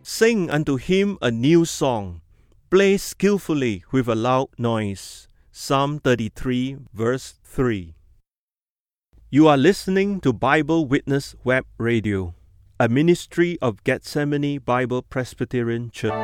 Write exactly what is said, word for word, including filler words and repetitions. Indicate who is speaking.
Speaker 1: Sing unto him a new song. Play skillfully with a loud noise. Psalm thirty-three, verse three. You are listening to Bible Witness Web Radio, a ministry of Gethsemane Bible Presbyterian Church.